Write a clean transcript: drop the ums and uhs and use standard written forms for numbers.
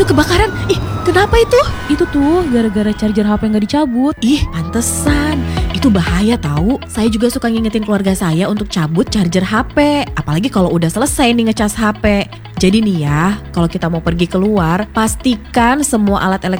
itu kebakaran. Ih, kenapa itu? Itu tuh gara-gara charger HP nggak dicabut. Ih, pantesan. Itu bahaya tahu. Saya juga suka ngingetin keluarga saya untuk cabut charger HP. Apalagi kalau udah selesai nih ngecas HP. Jadi nih ya, kalau kita mau pergi keluar, pastikan semua alat elektronik